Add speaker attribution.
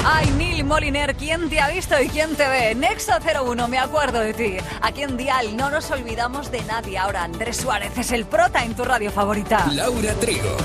Speaker 1: Ay, Neil Moliner, ¿quién te ha visto y quién te ve? Nexo 01, me acuerdo de ti. Aquí en Dial no nos olvidamos de nadie. Ahora Andrés Suárez es el prota en tu radio favorita.
Speaker 2: Laura Trigo.